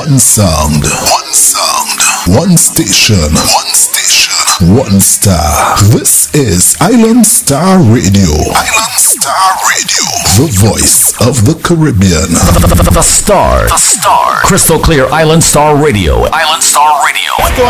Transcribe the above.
One sound. One sound. One station. One station. One star. This is Island Star Radio. Island Star Radio. The voice of the Caribbean. The Star. The Star. Crystal clear Island Star Radio. Island Star Radio.